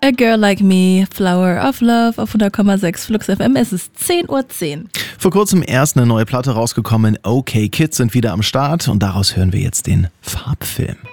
A Girl Like Me, Flower of Love auf 100,6 Flux FM. Es ist 10:10 Uhr. Vor kurzem erst eine neue Platte rausgekommen. OK Kids sind wieder am Start und daraus hören wir jetzt den Farbfilm.